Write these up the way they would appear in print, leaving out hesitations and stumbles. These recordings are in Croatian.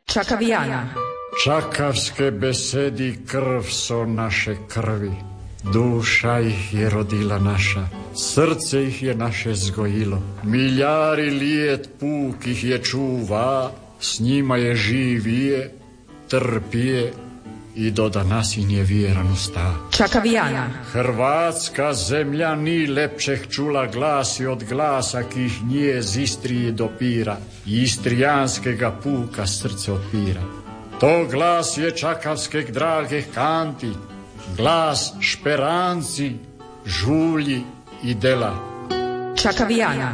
Čakavijana. Čakavske besedi krv so naše krvi, duša ih je rodila naša, srce ih je naše zgojilo, miljari lijet puk ih je čuva, s njima je živije, trpije i do danas im je vjeran usta. Čakavijana. Hrvatska zemlja ni lepšeh čula glasi od glasa, ki ih nje z Istrije dopira, i istrijanskega puka srce otpira. To glas je čakavskeg dragih kanti, glas šperanci, žulji i dela. Čakavijana.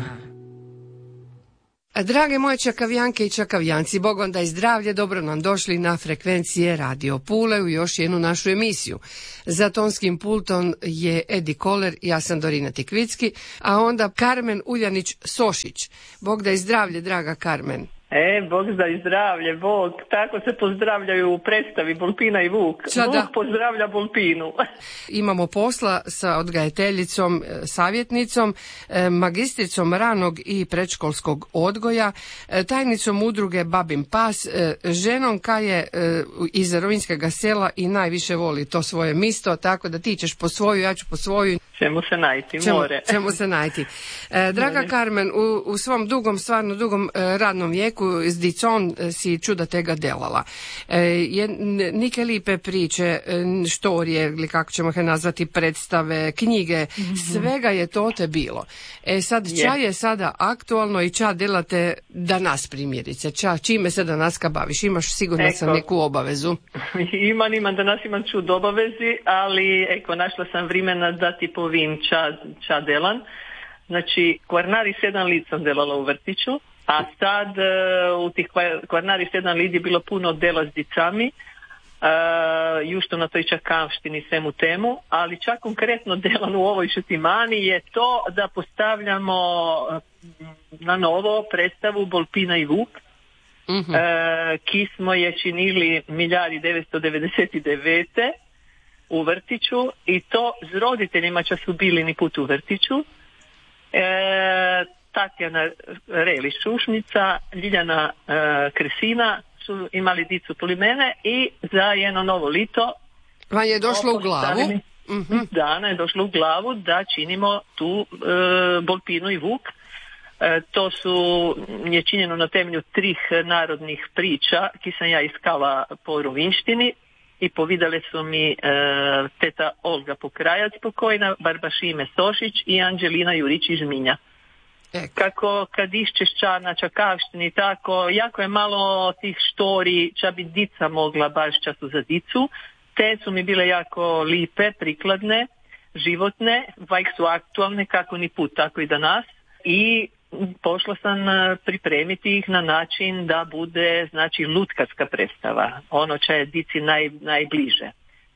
Drage moje čakavijanke i čakavijanci, Bogom daj zdravlje, dobro nam došli na frekvencije Radio Pule u još jednu našu emisiju. Za tonskim pultom je Edi Koler, ja sam Dorina Tikvicki, a onda Karmen Uljanić-Sošić. Bog daj zdravlje, draga Karmen. Bog daj zdravlje, Bog. Tako se pozdravljaju u predstavi Bolpina i Vuk. Vuk pozdravlja Bolpinu. Imamo posla sa odgajateljicom, savjetnicom, magistricom ranog i predškolskog odgoja, tajnicom udruge Babin pas, ženom kaje iz Rovinjskega sela i najviše voli to svoje misto, tako da ti ćeš po svoju, ja ću po svoju. Čemu se najti, more. Čemu se najti. Draga Karmen, u svom dugom, stvarno dugom radnom vijeku s dicom si čuda tega delala. Nike lipe priče, štorije, ili kako ćemo ih nazvati, predstave, knjige, svega je to te bilo. Sad, ča je sada aktualno i ča delate danas primjerice? Čime se danas ka baviš? Imaš sigurno sam neku obavezu? Imam, danas imam čud obavezi, ali našla sam vremena da ti povim ča delan. Znači, Kvarnari 7 lit sam delala u vrtiću, a sad u tih Kvarnari 7 lit je bilo puno dela s dicami, jušto na toj čakavštini svemu temu, ali čak konkretno delan u ovoj Šutimani je to da postavljamo na novo predstavu Bolpina i Vuk, ki smo je činili 1999. u vrtiću i to s roditeljima ča su bili ni put u vrtiću. Tatjana Reli Šušnica, Ljiljana Kresina su imali dicu tuli mene i za jedno novo lito vam je došlo u glavu? Da, je došlo u glavu da činimo tu Bolpinu i Vuk. To je činjeno na temelju 3 narodnih priča ki sam ja iskala po rovinštini i povidale su mi teta Olga Pokrajac pokojna, Barbašime Sošić i Anđelina Jurić iz Žminja. Kako kad iščešća na čakavštini tako, jako je malo tih štori ča bi dica mogla baš času za dicu, te su mi bile jako lipe, prikladne, životne, vajk su aktualne kako ni put, tako i danas i pošla sam pripremiti ih na način da bude, znači, lutkarska predstava, ono će je dici najbliže.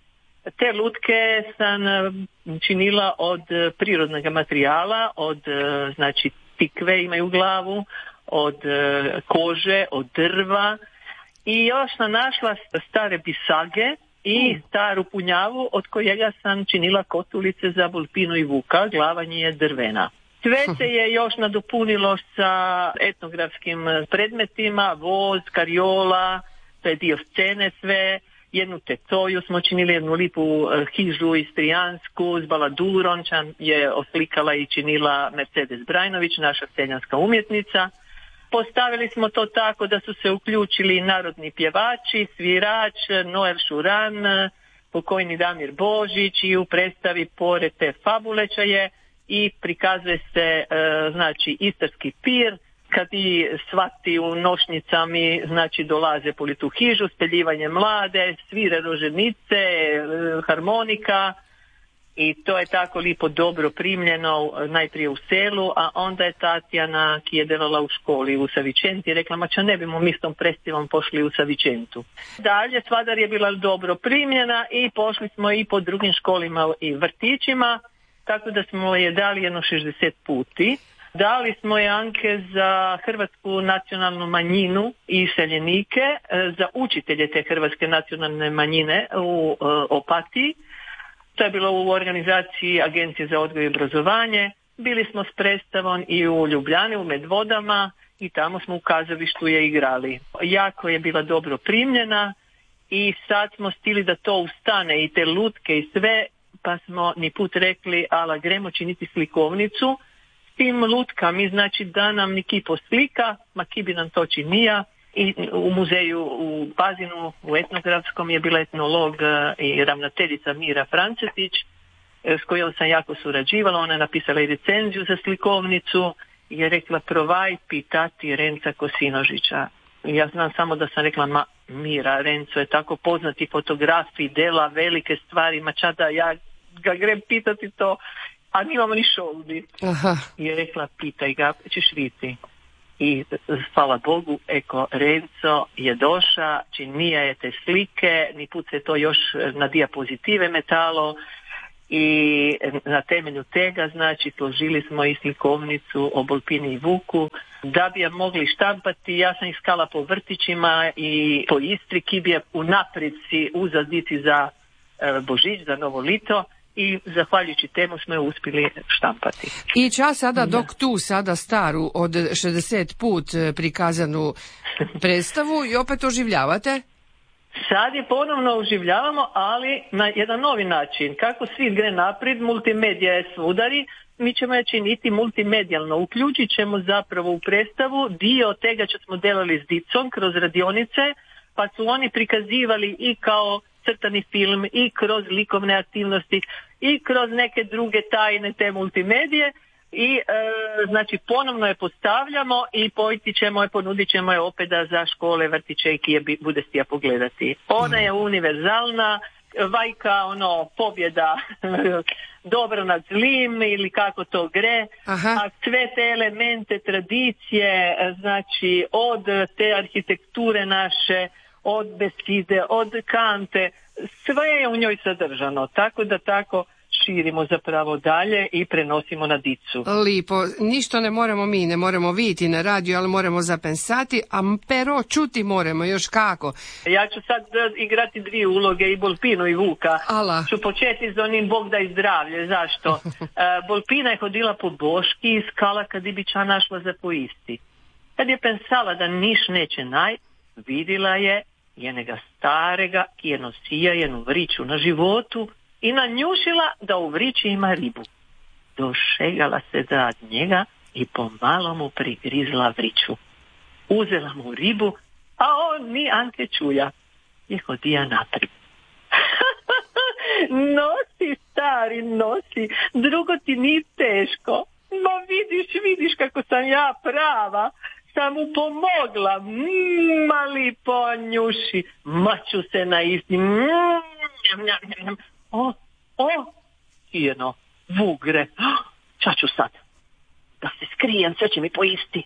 Te lutke sam činila od prirodnog materijala, od, znači, tikve imaju glavu, od kože, od drva i još sam našla stare bisage i staru punjavu od kojega sam činila kotulice za Bolpinu i Vuka, glava je drvena. Sve se je još nadopunilo sa etnografskim predmetima, voz, kariola, to je dio scene sve, jednu tetoju smo činili, jednu lipu hižu istrijansku s baladurom, čan je oslikala i činila Mercedes Brajnović, naša seljanska umjetnica. Postavili smo to tako da su se uključili narodni pjevači, svirač, Noel Šuran, pokojni Damir Božić i u predstavi pored te fabulećaje i prikazuje se, znači, istarski pir, kad i svati u nošnjicami, znači, dolaze po tu hižu, speljivanje mlade, svire roženice, harmonika i to je tako lipo dobro primljeno najprije u selu, a onda je Tatjana, ki je delala u školi u Savičenti, rekla, ma ča ne bimo mi s tom predstavom pošli u Savičentu. Dalje, Svadar je bila dobro primljena i pošli smo i po drugim školima i vrtićima, tako da smo je dali jedno 60 puti. Dali smo je anke za hrvatsku nacionalnu manjinu i iseljenike, za učitelje te hrvatske nacionalne manjine u Opatiji. To je bilo u organizaciji Agencije za odgoj i obrazovanje. Bili smo s predstavom i u Ljubljani, u Medvodama i tamo smo u kazalištu je igrali. Jako je bila dobro primljena i sad smo stili da to ustane i te lutke i sve, pa smo ni put rekli, ala gremo činiti slikovnicu s tim lutkami, znači da nam ni kipo slika, ma ki bi nam to činija. I u muzeju u Pazinu, u etnografskom je bila etnolog i ravnateljica Mira Francetić, s kojom sam jako surađivala. Ona je napisala i recenziju za slikovnicu i je rekla provaj pitati Renca Kosinožića. I ja znam samo da sam rekla, Mira, Renco je tako poznati fotografiji, dela velike stvari, ma čada ja ga grem pitati to, a nimamo ni šoldi. Aha. I je rekla, pitaj ga, ćeš vidjeti. I hvala Bogu, eko, Renco je doša, činija je te slike, ni put se to još na dijapozitive metalo i na temelju tega, znači, složili smo i slikovnicu o Bolpini i Vuku. Da bi je mogli štampati, ja sam iskala po vrtićima i po Istri, ki bi je unaprijed si uzadici za Božić, za Novo lito. I zahvaljujući temu smo je uspjeli štampati. I čas sada dok tu sada staru od 60 put prikazanu predstavu i opet oživljavate? Sad je ponovno oživljavamo, ali na jedan novi način. Kako svi gre naprijed, multimedija je svudari, mi ćemo je činiti multimedijalno. Uključit ćemo zapravo u predstavu dio tega što smo delali s dicom kroz radionice, pa su oni prikazivali i kao crtani film i kroz likovne aktivnosti i kroz neke druge tajne te multimedije i znači ponovno je postavljamo i ponudit ćemo je opet za škole, vrtiće i kije bude stija pogledati. Ona je univerzalna, vajka pobjeda dobro nad zlim ili kako to gre. Aha. A sve te elemente tradicije, znači od te arhitekture naše, od beside, od kante, sve je u njoj sadržano, tako da tako širimo zapravo dalje i prenosimo na dicu. Lipo, ništa ne moramo vidjeti na radiju, ali moramo zapensati, a pero čuti moramo još kako. Ja ću sad igrati dvije uloge, i Bolpinu i Vuka. Ala. Ću početi s onim Bog daj zdravlje, zašto? Bolpina je hodila po boški i skala kad bi ča našla za poisti. Kad je pensala da niš neće vidjela je jenega starega, ki je nosija jednu vriću na životu i nanjušila da u vrići ima ribu. Došegala se da od njega i pomalo mu prigrizla vriću. Uzela mu ribu, a on ni Anke čuja i hodija naprijed. Nosi, stari, nosi, drugo ti ni teško. Ma vidiš kako sam ja prava. Sam mu pomogla, mali ponjuši, maču se na isti, Tijeno, Vugre, šta ću sad? Da se skrijem, sve će mi poisti.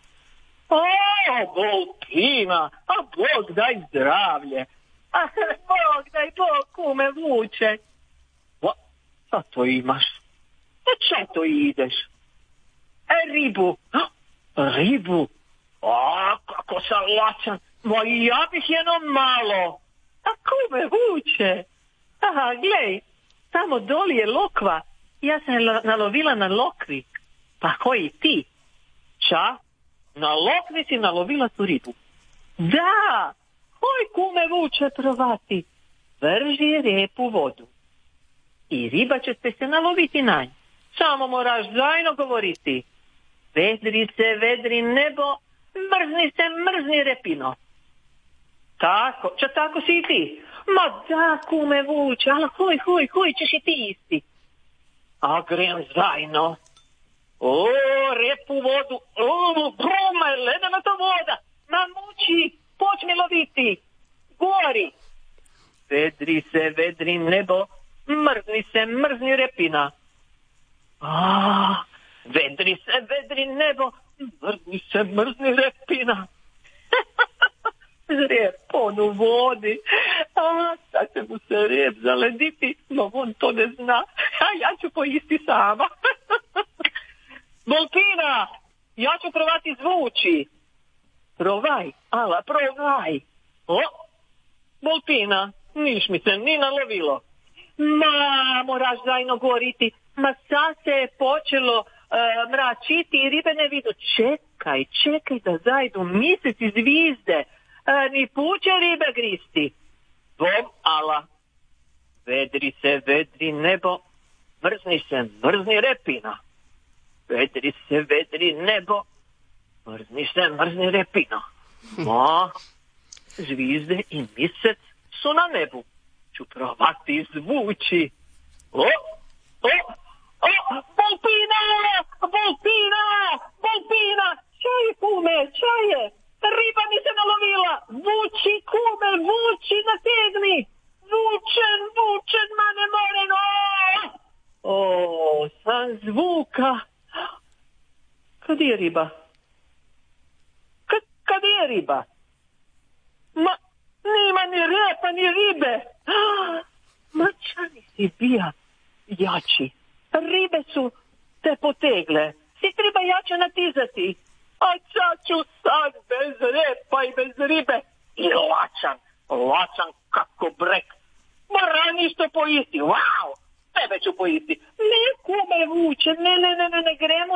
Bolpina, a Bog daj zdravlje, a Bog kume Vuče. Šta to imaš? Šta to ideš? Ribu, ribu? Kako sam lačan, ma i ja bih jedno malo. A kume Vuče? Aha, glej, tamo doli je lokva, ja sam nalovila na lokvi. Pa koji ti? Ča? Na lokvi si nalovila tu ribu. Da, hoj kume Vuče provati. Vrži repu vodu. I riba će se naloviti na nj. Samo moraš zajedno govoriti. Vedri se, vedri nebo, mrzni repino. Tako, tako si i ti. Ma da, kume Vuče, ali hoj, ćeš i ti isti. A grem zajedno. O, repu vodu, bruma je ledena to voda. Namuči, počni loviti. Gori. Vedri se, vedri nebo, mrzni repina. Vedri se, vedri nebo, mrzni repina. Rep, on u vodi. Sad će mu se rep zalediti, no on to ne zna. A ja ću poisti sama. Bolpina, ja ću probati zvuči. Provaj, provaj. Bolpina, niš mi se ni nalovilo. Ma, moraš zajedno govoriti. Ma sad se je počelo mračiti i ribe ne vidu. čekaj da zajdu mjesec i zvizde, ni puće ribe gristi. Bom, ala, vedri se, vedri nebo, mrzni se, mrzni repina. Vedri se, vedri nebo, mrzni se, mrzni repina. Ma, zvizde i mjesec su na nebu. Ću probati zvuči. O, Volpina! Volpina! Volpina! Čaje, kume, čaje! Riba mi se nalovila! Vuči, kume, vuči, nategni! Vučen, mane moren! O, sam zvuka! Kad je riba? Kad je riba? Ma, nima ni repa, ni ribe! Ma, čani si bija jači. Ribe su te potegle. Si treba jače natizati. A sad ću sad bez repa i bez ribe. I lačan kako brek. Mora ništo poisti. Wow! Tebe ću poisti. Ne, kume vuče. Ne, gremo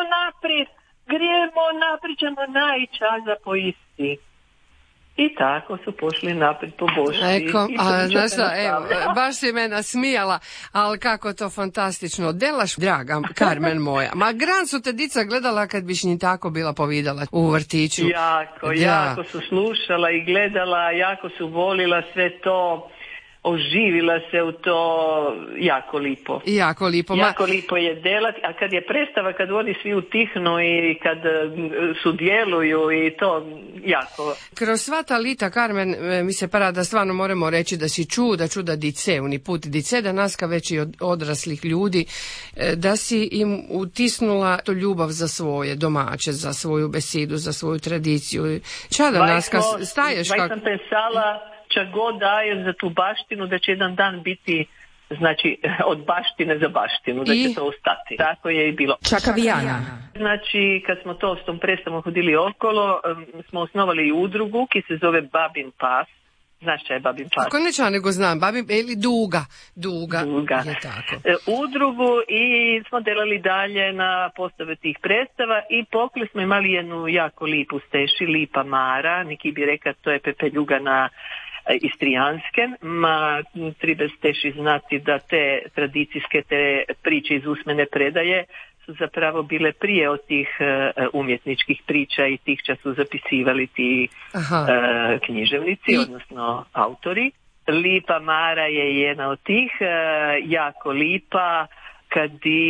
naprijed. Ćemo naića za poisti. I tako su pošli naprijed po Bošti. Znaš šta, evo, baš si me nasmijala, ali kako to fantastično. Delaš, draga Karmen moja. Ma gran su te dica gledala kad biš njih tako bila povidala u vrtiću. Jako su slušala i gledala, jako su volila sve to. Oživila se u to jako lipo. Jako lipo je delati, a kad je predstava, kad oni svi utihnu i kad sudjeluju i to jako. Kroz sva ta lita, Karmen, mi se para da stvarno moramo reći da si čuda dice, oni put dice, da naska već i od odraslih ljudi, da si im utisnula to ljubav za svoje domaće, za svoju besedu, za svoju tradiciju. Čada naska staješ kako? Sam pensala čak god daje za tu baštinu, da će jedan dan biti, znači, od baštine za baštinu, da će to ostati. Tako je i bilo. Čakavijana. Znači, kad smo to s tom predstavom hodili okolo, smo osnovali udrugu ki se zove Babin pas. Znaš šta je Babin pas? Ako neća nego znam, Babin, ili Duga. Je tako. Udrugu i smo delali dalje na postave tih predstava i pokli smo imali jednu jako lipu steši, Lipa Mara, neki bi rekao to je pepeljuga na istrijansken, ma treba steši znati da te tradicijske te priče iz usmene predaje su zapravo bile prije od tih umjetničkih priča i tih ča su zapisivali ti književnici, odnosno autori. Lipa Mara je jedna od tih, jako lipa, kad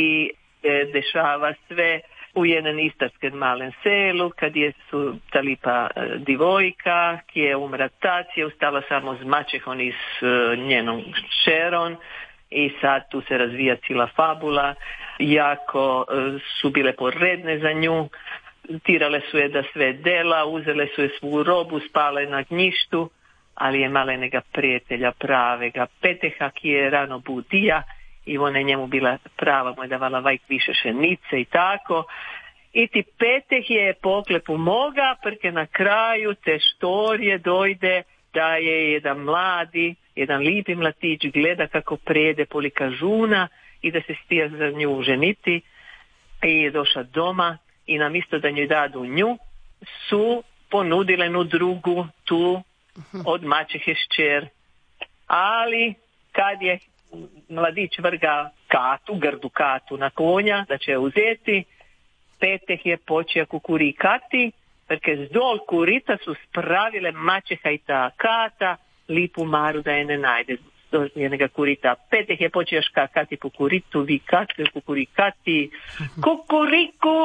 dešava sve u jedan istarskem malen selu, kad je su ta lipa divojka, ki je umra tac, je ustala samo z mačehom i s njenom šeron i sad tu se razvija cijela fabula. Jako su bile poredne za nju, tirale su je da sve dela, uzele su je svu robu, spale na gnjištu, ali je malenega prijatelja pravega Peteha, ki je rano budija i ona je njemu bila prava, mu je davala vajk više šenice i tako. I ti Peteh je poklepu moga, prke na kraju te štorije dojde da je jedan lipi mlatić gleda kako prede polika žuna i da se stija za nju ženiti. I je došla doma i namjesto da njoj dadu nju, su ponudile nu drugu tu od mačehe šćer. Ali kad je mladić vrga grdu katu na konja da će je uzeti, Peteh je počeo kukurikati, perché zdol kurita su spravile mačeha i ta kata Lipu Maru da je ne najde. Njenega kurita. Peteh je počeo škakati po kuritu, vikati, kukurikati. Kukuriku!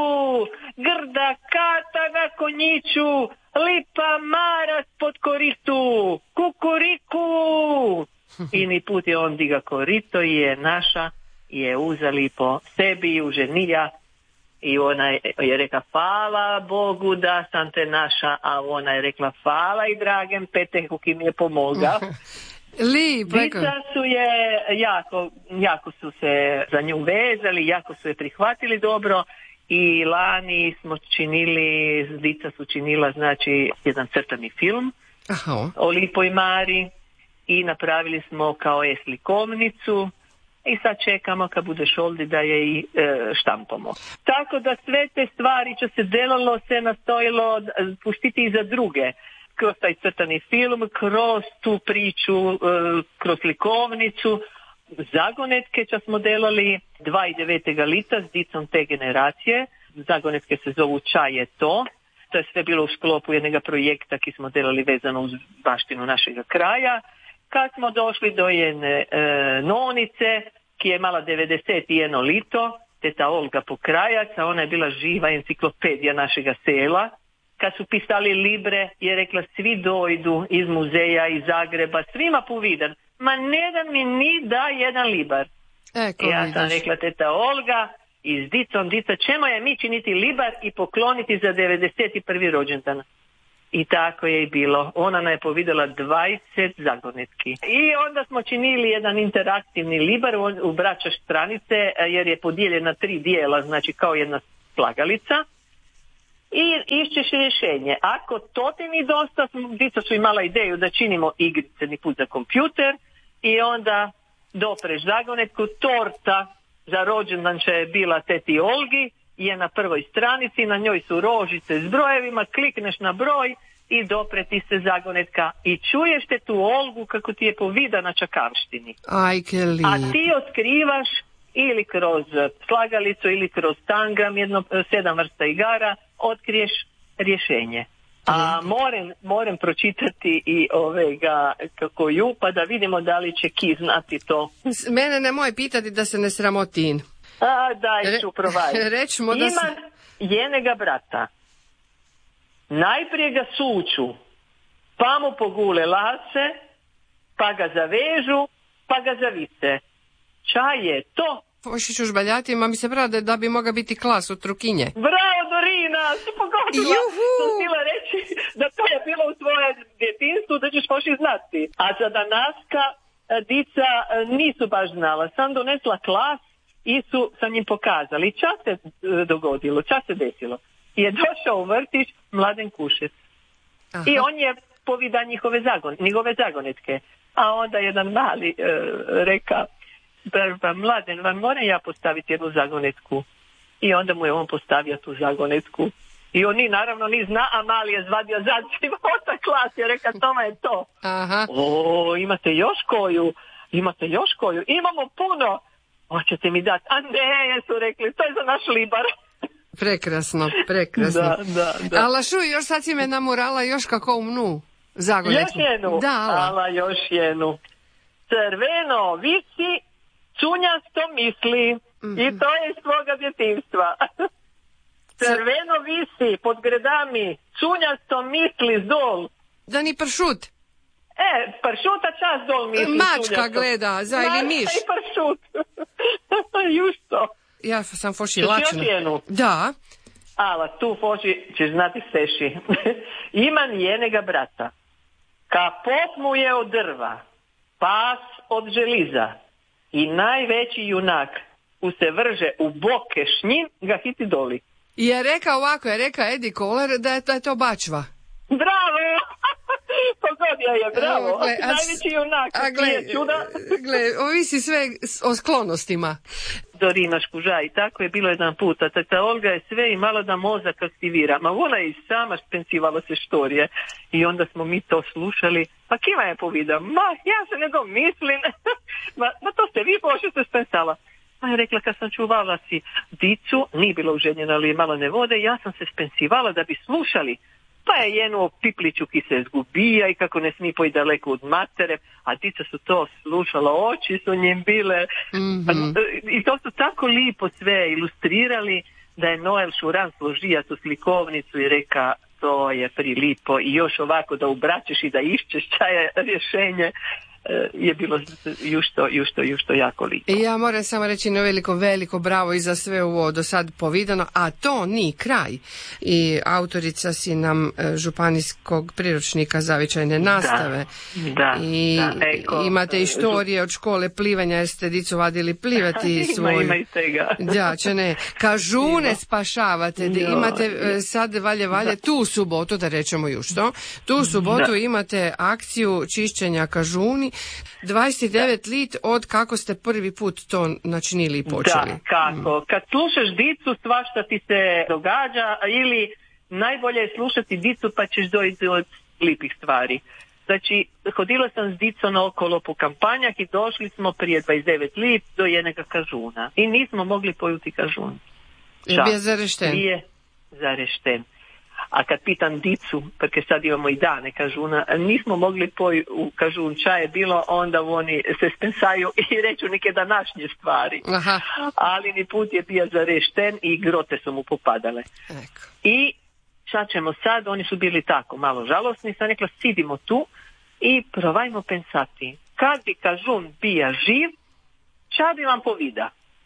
Grda kata na konjiću! Lipa Mara pod koritu! Kukuriku! I ni put je on diga korito i je naša, i je uzeli po sebi i uženija. I ona je rekla, hvala Bogu da sam te naša, a ona je rekla, hvala i dragem Petehu ki mi je pomogao. Dica su je jako su se za nju vezali, jako su je prihvatili dobro i lani smo činili, dica su činila znači jedan crtani film o Lipoj Mari i napravili smo kao slikovnicu i sad čekamo kad bude šoldi da je i štampamo. Tako da sve te stvari što se delalo se nastojilo pustiti i za druge. Kroz taj crtani film, kroz tu priču, kroz slikovnicu, zagonetke što smo delali 29. lita s dicom te generacije. Zagonetke se zovu Čaj je to. To je sve bilo u sklopu jednog projekta ki smo delali vezano uz baštinu našega kraja. Kad smo došli do jedne nonice, ki je imala 91 lito, teta Olga Pokrajac, ona je bila živa enciklopedija našega sela. Kad su pisali libre, je rekla svi dojdu iz muzeja, iz Zagreba, svima povidan. Ma ne da mi ni da jedan libar. I ja sam rekla, teta Olga, i s dicom, dica, ćemo je mi činiti libar i pokloniti za 91. rođendan. I tako je i bilo. Ona nam je povidjela 20 zagonetki. I onda smo činili jedan interaktivni libar u braća stranice, jer je podijeljen na 3 dijela, znači kao jedna slagalica. I išćeš rješenje. Ako to ti ni dosta, dica su imala ideju da činimo igrice ni put za kompjuter i onda dopreš zagonetku, torta za rođendan će je bila teti Olgi, je na prvoj stranici, na njoj su rožice s brojevima, klikneš na broj i dopreti se zagonetka i čuješ te tu Olgu kako ti je povida na čakavštini. A ti otkrivaš ili kroz slagalicu ili kroz tangram, 7 vrsta igara, otkriješ rješenje. A moram pročitati i kako ju, pa da vidimo da li će ki znati to. Mene nemoj pitati da se ne sramotin. Daj ću provaj. Imam jenega brata. Najprije ga suču, pa mu pogule lase, pa ga zavežu, pa ga zavise. Čaj je to? Pošić u žbaljati, ma mi se brade da bi mogla biti klas u Trukinje. Bravo, Dorina, si pogodila. Sam htjela reći da to je bilo u svojem djetinstvu, da ćeš poši znati. A za danaska dica nisu baš znala. Sam donesla klas i su sa njim pokazali. Čas se dogodilo, čas se desilo. I je došao u vrtić Mladen Kušec. Aha. I on je povida njihove zagonetke. A onda jedan mali reka, Mladen, vam moram ja postaviti jednu zagonetku. I onda mu je on postavio tu zagonetku. I on naravno ni zna, a mali je zvadio zadnjim ota klas i reka, toma je to. Aha. Imate još koju? Imamo puno. Hoćete mi dati? A ne, su rekli, to je za naš libar. Prekrasno. Da. Ala šuj, još sad si me namurala još kako umnu zagonetku. Još jednu? Da, ala još jednu. Crveno visi, cunjasto misli. I to je iz svoga djetinjstva. Crveno visi pod gredami, cunjasto misli zdol. Da ni pršut. Pršuta čas dol misli. Mačka gleda, ili miš. I pršut. Jušto. Ja sam foši lačna. Još jednu? Da. Ala, tu foši ćeš znati seši. Imam jenega brata. Kapot mu je od drva, pas od želiza i najveći junak se vrže u boke šnjin, ga hiti doli. I je rekao Edi Koler da je to bačva. Bravo! Pogodio je, bravo. Najveći junak. Ovisi sve o sklonostima. Dorina Škuža, i tako je bilo jedan puta. Tata Olga je sve imala da mozak aktivira. Ma ona je i sama spensivala se štorije. I onda smo mi to slušali. Pa kima je povida? Ma, ja se nego mislim. ma to ste vi pošli spensala. Pa je rekla, kad sam čuvala si dicu, nije bila užednjena, ali je malo ne vode, ja sam se spensivala da bi slušali. Pa je jednu pipliću ki se zgubija i kako ne smije pojiti daleko od matere, a dica su to slušala, oči su njim bile. I to su tako lipo sve ilustrirali da je Noel Šuran složija tu slikovnicu i reka, to je prilipo i još ovako da ubraćeš i da išćeš čaje rješenje. Je bilo jušto jako lipo. Ja moram samo reći na veliko bravo i za sve ovo do sad povidano, a to ni kraj. I autorica si nam županijskog priručnika zavičajne nastave. Imate istorije od škole plivanja, jer ste dicu vadili plivati svoju. Ima i tega. Da, če ne. Kažune spašavate. Imate sad valje tu subotu, da rečemo jušto. Tu subotu imate akciju čišćenja kažuni 29 lit od kako ste prvi put to načinili i počeli. Da, kako. Kad slušaš dicu, svašta ti se događa, ili najbolje je slušati dicu pa ćeš dojti od lipih stvari. Znači, hodila sam s dicom okolo po kampanjak i došli smo prije 29 lit do jednega kažuna. I nismo mogli pojuti kažun. Je bio zarešten? Nije zarešten. A kad pitam dicu, porque sad imamo i dane kažuna, nismo mogli poj u kažun ča je bilo, onda oni se spensaju i reću neke današnje stvari. Aha. Ali ni put je bio zarešten i grote su mu popadale. Eko. I šta ćemo sad? Oni su bili tako malo žalosni, sam rekla sidimo tu i provajmo pensati. Kad bi kažun bija živ, ča bi vam povida?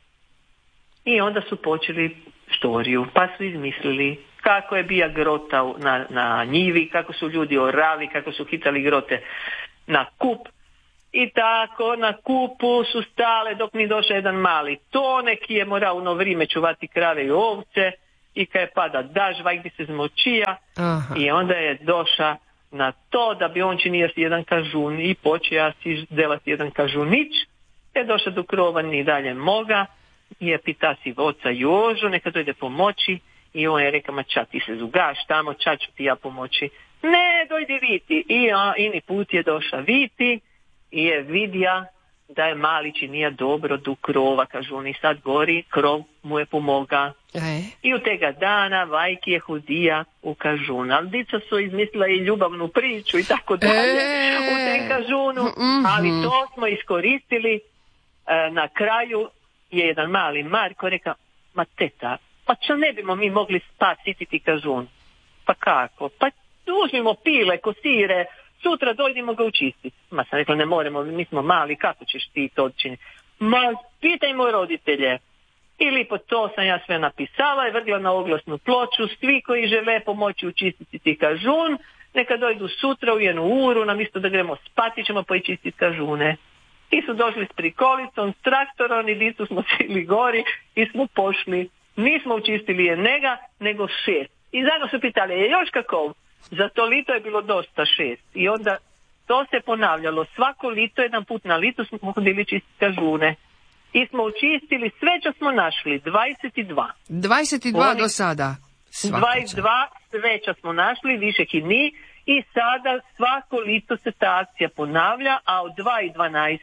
I onda su počeli štoriju, pa su izmislili kako je bija grota na njivi, kako su ljudi orali, kako su hitali grote na kup. I tako na kupu su stale dok mi došao jedan mali tonek i je morao ono vrijeme čuvati krave i ovce i kad je pada dažvaj gdje se zmočija. Aha. I onda je došao na to da bi on činio jedan kažun i počeo si delati jedan kažunić. Je došao do krova ni dalje moga i je pita si oca Jožu neka dojde pomoći. I on je rekao, ma ča ti se zugaš tamo, ča ću ti ja pomoći. Ne, dojdi viti. I ini put je došao viti i je vidja da je malići nije dobro do krova, kažu oni sad gori, krov mu je pomoga. I u tega dana vajki je hodija u kažun. Ali dica su izmislila i ljubavnu priču i tako dalje u tem kažunu, ali to smo iskoristili. Na kraju je jedan mali Marko rekao, ma teta, pa čo ne bimo mi mogli spasiti kažun? Pa kako? Pa uzmimo pile, kosire, sutra dojdemo ga učistiti. Ma sam rekla, ne moramo, mi smo mali, kako ćeš ti to činiti? Ma pitajmo roditelje. I lipo to sam ja sve napisala i vrgla na oglasnu ploču. Svi koji žele pomoći učistiti ti kažun, neka dojdu sutra u 1 uru, namjesto da gremo spati ćemo poičistiti kažune. I su došli s prikolicom, s traktorom i dicu smo sili gori i smo pošli. Nismo učistili jednega, nego 6. I zajedno su pitali, je još kakov? Za to lito je bilo dosta 6. I onda to se ponavljalo. Svako lito, jedan put na lito smo hodili čistiti kažune. I smo učistili sve što smo našli. 22. 22 do sada? 22 sve što smo našli, više i ni. I sada svako lito se ta akcija ponavlja, a od 2012.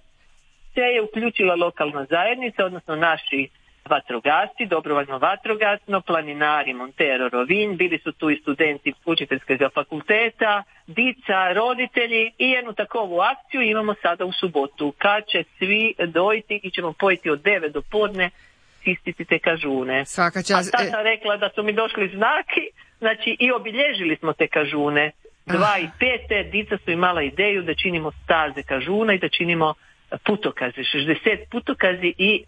se je uključila lokalna zajednica, odnosno naši vatrogasci, dobrovoljno vatrogasno, planinari Montero Rovinj, bili su tu i studenti učiteljskog fakulteta, dica, roditelji i jednu takovu akciju imamo sada u subotu, kad će svi dojti i ćemo pojiti od 9 do podne čistiti te kažune. Svaka čast. A sad sam rekla da su mi došli znaki, znači i obilježili smo te kažune. 2005. dica su imala ideju da činimo staze kažuna i da činimo putokaze, 60 putokazi i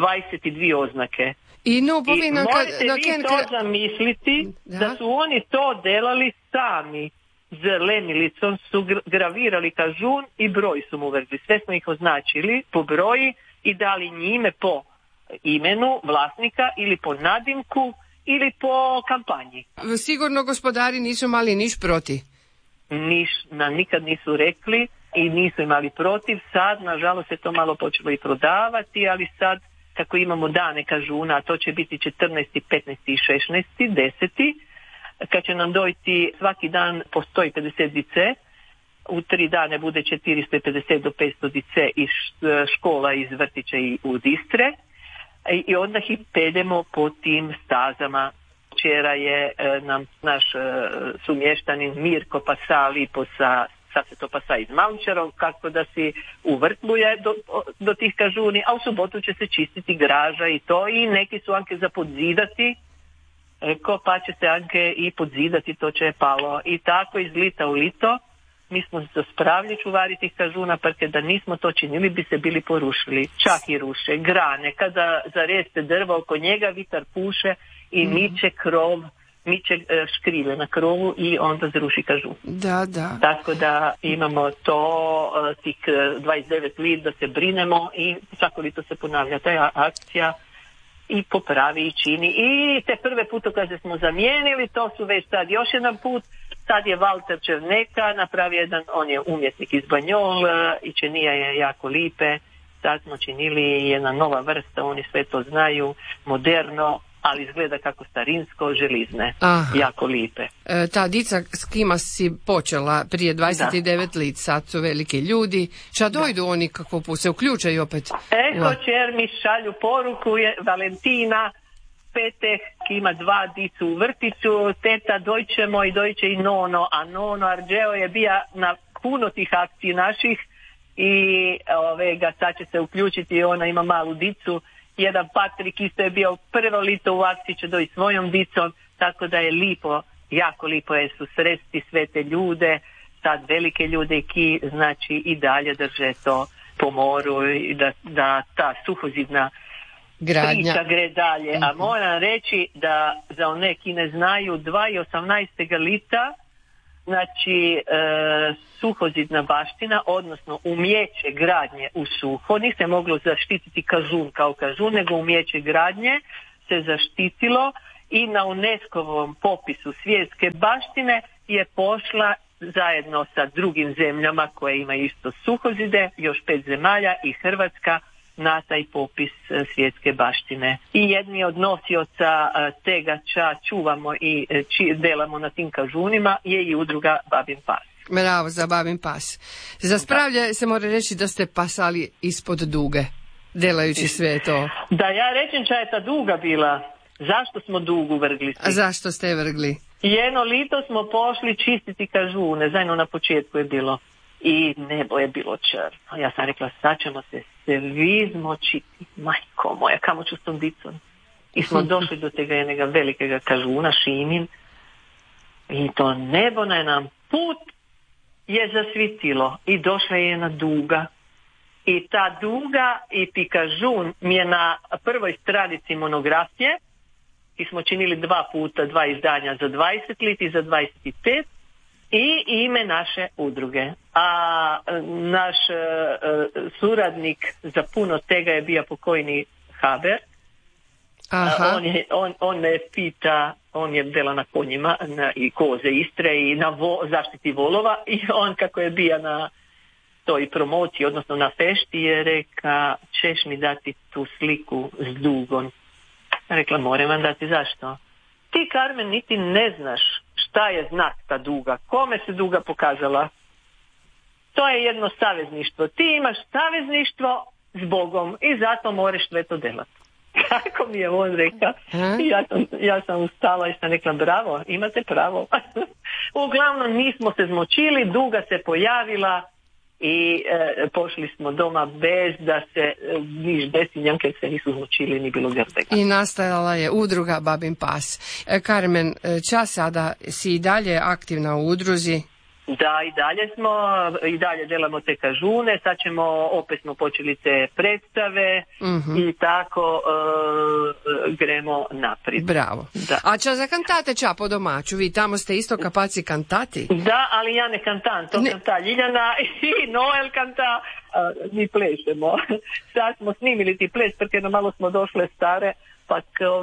22 oznake. I možete vi to zamisliti da su oni to delali sami. Zelenilicom su gravirali kažun i broj su mu vrgli. Sve smo ih označili po broji i dali njime po imenu vlasnika ili po nadimku ili po kampanji. Sigurno gospodari nisu mali niš proti. Nikad nisu rekli i nisu imali protiv. Sad, nažalost, se to malo počelo i prodavati, ali sad, kako imamo dane kažuna, a to će biti 14., 15. i 16., 10. Kad će nam dojti svaki dan po 150 dice, u 3 dane bude 450 do 500 dice iz škola, iz vrtića i u Istre. I onda ih peljemo po tim stazama. Včera je nam naš sumještanin Mirko pasa lipo sad se to pasa iz Malčarom, kako da si uvrtluje do tih kažuni, a u subotu će se čistiti graža i to, i neki su anke za podzidati, pa će se anke i podzidati, to će je palo. I tako iz lita u lito mi smo se spravili čuvari tih kažuna, porque da nismo to činili bi se bili porušili. Čak i ruše, grane, kada zareste drva oko njega, vitar puše i miče krov, miče škrive na krovu i onda zruši kažun. Da. Tako da imamo to, tih 29 lit da se brinemo i svako lito se ponavlja ta akcija i popravi i čini. I te prve putokaze smo zamijenili, to su već sad još jedan put. Sad je Valter Černeka napravio jedan, on je umjetnik iz Banjol i činija je jako lipe. Sad smo činili jedna nova vrsta, oni sve to znaju, moderno, ali izgleda kako starinsko, želizne, jako lipe. Ta dica s kima si počela prije 29 let, sad su veliki ljudi, šta dojdu oni kako se uključaju opet? Čer mi šalju poruku, je Valentina, Peteh, ki ima 2 dicu u vrtiću, teta dojćemo i dojće i Nono, a Nono Arđeo je bija na puno tih akciji naših i sad će se uključiti, ona ima malu dicu. Jedan Patrik isto je bio prvo lito u akciji, će doći svojom dicom, tako da je lipo, jako lipo je susresti sve te ljude, sad velike ljude ki znači i dalje drže to po moru i da ta suhozidna priča gre dalje. A moram reći da za one ki ne znaju 2018. lita, znači suhozidna baština, odnosno umjeće gradnje u suho, nije se moglo zaštititi kažun kao kažun, nego umjeće gradnje se zaštitilo i na UNESCO-vom popisu svjetske baštine je pošla zajedno sa drugim zemljama koje imaju isto suhozide, još 5 zemalja i Hrvatska, na taj popis svjetske baštine. I jedni od nosioca tega čuvamo i delamo na tim kažunima je i udruga Babin pas. Bravo za Babin pas. Za spravlje se mora reći da ste pasali ispod duge, delajući sve to. Da, ja rečem ča je ta duga bila. Zašto smo dugu vrgli? A zašto ste je vrgli? Jedno lito smo pošli čistiti kažune, zajedno na početku je bilo. I nebo je bilo črno. Ja sam rekla, sad ćemo se svi zmočiti. Majko moja, kamo ću s tom dicom? I smo došli do tega jednega velikega kažuna, Šimin. I to nebo na nam put je zasvitilo. I došla je jedna duga. I ta duga i kažun mi je na prvoj stranici monografije. I smo činili 2 puta, 2 izdanja za 20 let i za 25. I ime naše udruge. A naš suradnik za puno tega je bio pokojni Haber. On me pita, on je dela na konjima i koze Istre i na zaštiti volova i on kako je bio na toj promociji, odnosno na fešti, je reka, ćeš mi dati tu sliku s dugom. Rekla, moram vam dati, zašto? Ti, Carmen, niti ne znaš šta je znak ta duga, kome se duga pokazala. To je jedno savezništvo. Ti imaš savezništvo s Bogom i zato moraš sve to delati. Kako mi je on rekao? Ja sam ustala i sam rekla, bravo, imate pravo. Uglavnom nismo se zmočili, duga se pojavila i pošli smo doma bez da se niš desinjam, jer se nisu zmočili ni bilo grdega. I nastajala je udruga Babin pas. Carmen, čas sada si i dalje aktivna u udruzi? Da, i dalje delamo te kažune, sad opet smo počeli te predstave i tako gremo naprijed. Bravo. Da. A ča za kantate ča po domaću? Vi tamo ste isto kapaci kantati? Da, ali ja ne kantam, to kanta Ljiljana i Noel kanta, mi plešemo. Sad smo snimili ti ples, jer malo smo došle stare, pa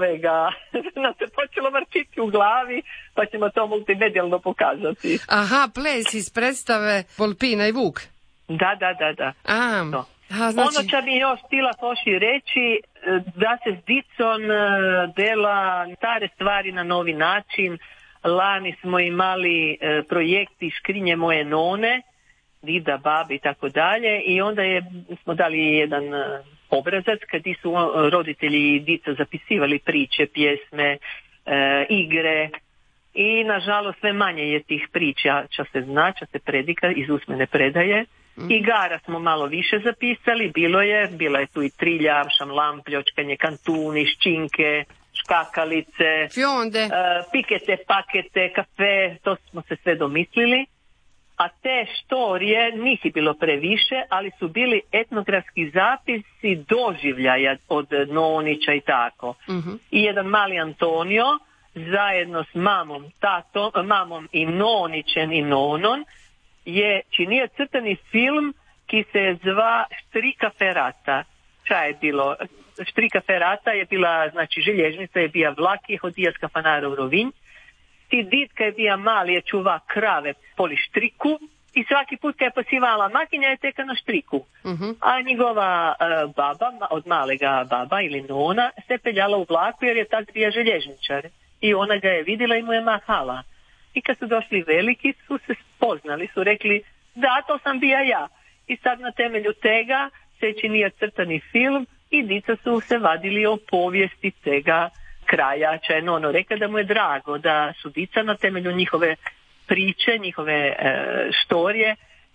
nam se počelo vrčiti u glavi, pa ćemo to multimedijalno pokazati. Aha, ples iz predstave Volpina i Vuk. Da. Znači... Ono će mi još htjela poši reći, da se s dicom dela stare stvari na novi način. Lani smo imali projekti Škrinje moje none, Dida, babi i tako dalje, i onda smo dali jedan obrazac kad su roditelji i dica zapisivali priče, pjesme, igre i nažalost sve manje je tih priča, ča se zna, ča se predika iz usmene predaje. Igara smo malo više zapisali, bila je tu i trilja, šamlam, pljočkanje, kantuni, ščinke, škakalice, fionde, pikete, pakete, kafe, to smo se sve domislili. A te štorije nisi bilo previše, ali su bili etnografski zapisi doživljaja od Nonića i tako. I jedan mali Antonio zajedno s mamom i Nonićem i Nonon je činio crtani film ki se zva Štrika ferata. Šta je bilo? Štrika ferata je bila, znači želježnica je bila vlak i hodija s kafanara u Rovinj. Ti did kad je bija mali je čuva krave poli štriku i svaki put kad je posivala makinja je teka na štriku. A njegova baba, od malega baba ili nona, se peljala u vlaku jer je tad bio željezničar. I ona ga je vidjela i mu je mahala. I kad su došli veliki su se spoznali, su rekli da, to sam bija ja. I sad na temelju tega se činio crtani film i dica su se vadili o povijesti tega kraja. Čaj nono reka da mu je drago da su dica na temelju njihove priče, njihove štorije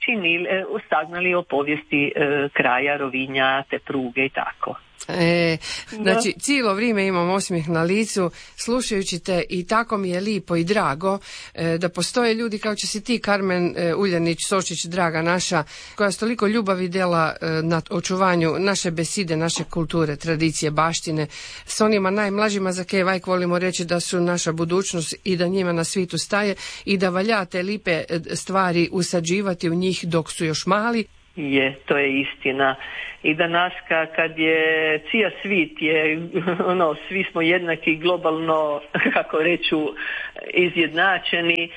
saznali o povijesti kraja, Rovinja, te pruge i tako. Znači, cijelo vrijeme imam osmijeh na licu slušajući te i tako mi je lipo i drago da postoje ljudi kao će si ti, Karmen Uljanić-Sočić, draga naša, koja s toliko ljubavi dela na očuvanju naše beside, naše kulture, tradicije, baštine, s onima najmlađima za koje vajk volimo reći da su naša budućnost i da njima na svijetu staje i da valja te lipe stvari usađivati u njih dok su još mali. To je istina. I danas kad je cija svit je, svi smo jednaki globalno, kako reću, izjednačeni,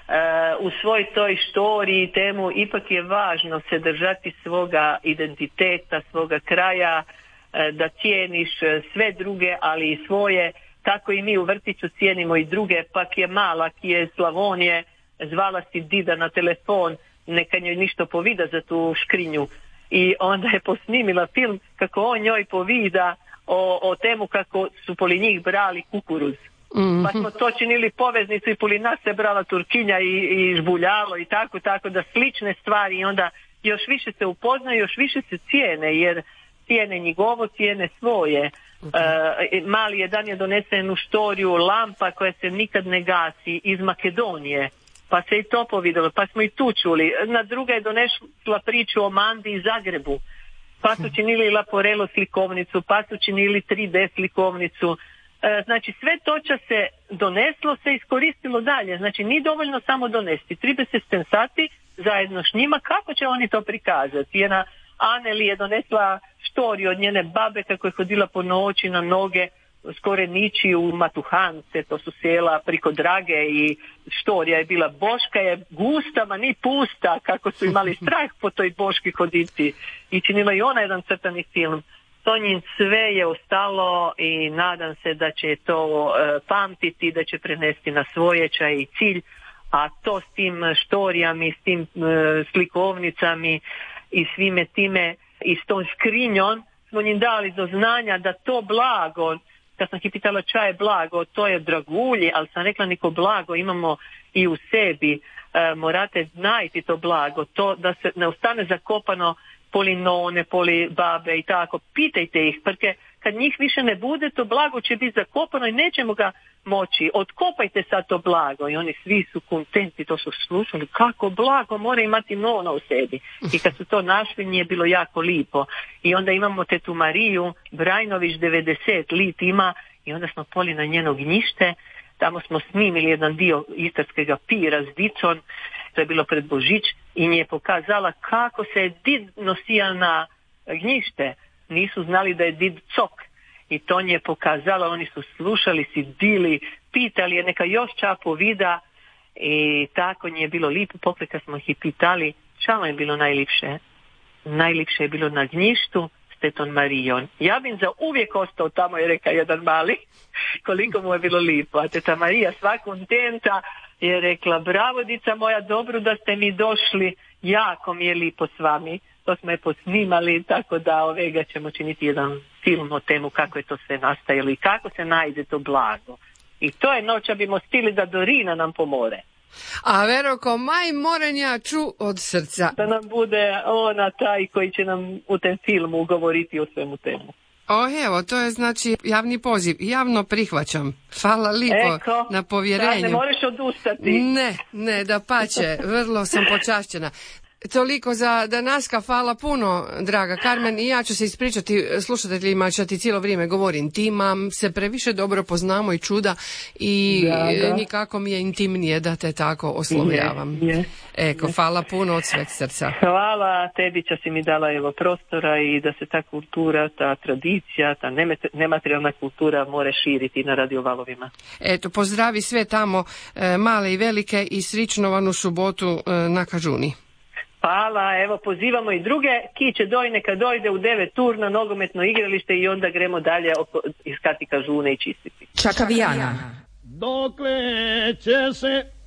u svoj toj štoriji temu ipak je važno se držati svoga identiteta, svoga kraja, da cijeniš sve druge, ali i svoje. Tako i mi u vrtiću cijenimo i druge, pak je mala, ki je iz Slavonije, zvala si dida na telefon, neka njoj ništo povida za tu škrinju. I onda je posnimila film kako on njoj povida o temu kako su poli njih brali kukuruz. Pa smo to činili poveznicu i poli nas se brala turkinja i žbuljalo i tako da slične stvari i onda još više se upoznaju, još više se cijene jer cijene njegovo, cijene svoje. Mali jedan je donesen u štoriju lampa koja se nikad ne gasi iz Makedonije. Pa se i to povidjelo, pa smo i tu čuli. Na druga je donesla priču o Mandi i Zagrebu. Pa su činili Laporello slikovnicu, pa su činili 3D slikovnicu. Znači sve to će se doneslo, se iskoristilo dalje. Znači nije dovoljno samo donesti. Treba se stensati zajedno s njima kako će oni to prikazati. Jedna Aneli je donesla štoriju od njene babe kako je hodila po noći na noge skore niči u Matuhance, to su sela priko Drage i štorija je bila Boška je gusta, ma ni pusta, kako su imali strah po toj Boški hoditi i činila i ona jedan crtani film. To njim sve je ostalo i nadam se da će to pamtiti, da će prenesti na svoje čaj i cilj, a to s tim štorijami, s tim slikovnicami i svime time i s tom skrinjom smo njim dali do znanja da to blago, kad sam ih pitala ča je blago, to je dragulje, ali sam rekla niko blago imamo i u sebi, morate znajti to blago, to da se ne ostane zakopano poli none, poli babe i tako, pitajte ih, porque kad njih više ne bude, to blago će biti zakopano i nećemo ga moći, otkopajte sad to blago i oni svi su kontenti, to su slušali, kako blago mora imati nona u sebi i kad su to našli nije bilo jako lipo i onda imamo tetu Mariju Brajnović 90 lit ima i onda smo poli na njeno gnjište, tamo smo snimili jedan dio istarskega pira s dicom, to je bilo pred Božić i nje je pokazala kako se je did nosija na gnjište, nisu znali da je did cok. I to nje je pokazala, oni su slušali, sidili, pitali je neka još čapo vida i tako nje je bilo lipo, pokleka smo ih i pitali šta vam je bilo najlipše. Najlipše je bilo na gnjištu s tetom Marijom. Ja bih za uvijek ostao tamo, je reka jedan mali, koliko mu je bilo lipo. A teta Marija sva kontenta je rekla, bravo dica moja, dobro da ste mi došli, jako mi je lipo s vami. To smo je posnimali, tako da ovega ćemo činiti jedan film o temu kako je to sve nastajalo i kako se najde to blago. I to je noća bimo stili da do Rina nam pomore. A Veroko, maj morenja ču od srca. Da nam bude ona taj koji će nam u tem filmu govoriti o svemu temu. Evo, to je znači javni poziv. Javno prihvaćam. Hvala lipo na povjerenju. Da, ne možeš odustati. Ne, da pače. Vrlo sam počašćena. Toliko za danaska, hvala puno, draga Karmen, i ja ću se ispričati slušateljima, što ti cijelo vrijeme govorim, ti mam se previše dobro poznamo i čuda i nikako mi je intimnije da te tako oslovljavam. Eko, hvala puno od sveg srca. Hvala tebi što si mi dala evo prostora i da se ta kultura, ta tradicija, ta nematerijalna kultura more širiti na radiovalovima. Eto, pozdravi sve tamo, male i velike, i sričnovanu subotu na Kažuni. Hvala, evo pozivamo i druge, kiće doj neka dojde u 9 ur na nogometno igralište i onda gremo dalje iskati Kažune i čistiti. Čakavijana. Dokle će se